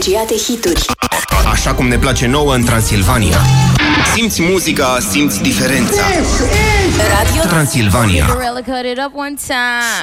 privilegiate hituri. Așa cum ne place nouă în Transilvania. Simți muzica, simți diferența. Radio Transilvania.